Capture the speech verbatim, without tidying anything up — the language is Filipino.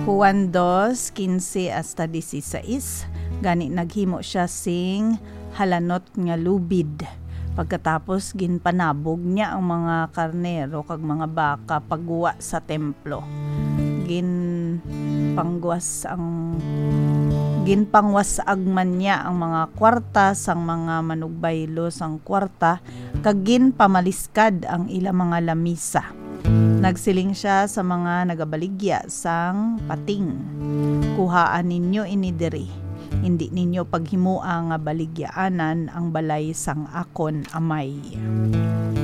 Juan two, fifteen hasta sixteen, gani naghimo siya sing halanot nga lubid. Pagkatapos ginpanabog niya ang mga karnero kag mga baka pagguwa sa templo. Gin pangwas ang ginpangwasag man niya ang mga kwarta sang mga manugbaylo sang kwarta kag ginpamaliskad ang ilang mga lamisa. Nagsiling siya sa mga nagabaligya sang pating. Kuhaan ninyo ini diri. Hindi ninyo paghimua nga baligyaanan ang balay sang akon amay.